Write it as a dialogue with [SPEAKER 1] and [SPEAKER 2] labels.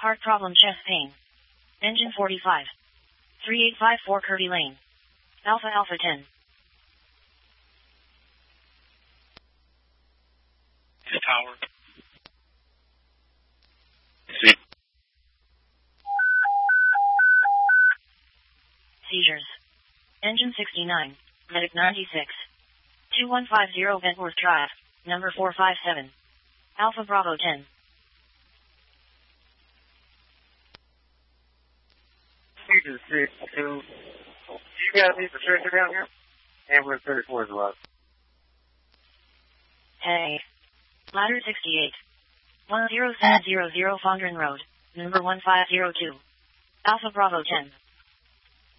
[SPEAKER 1] Heart problem, chest pain. Engine 45. 3854 Kirby Lane. Alpha Alpha 10.
[SPEAKER 2] Tower.
[SPEAKER 1] Seizures. Engine 69. Medic 96. 2150 Wentworth Drive, number 457. Alpha Bravo 10.
[SPEAKER 3] Seizures 62. Do you guys need the stretcher down here? Ambulance 34 is left.
[SPEAKER 1] Hey. Ladder 68. 10700 Fondren Road, number 1502. Alpha Bravo 10.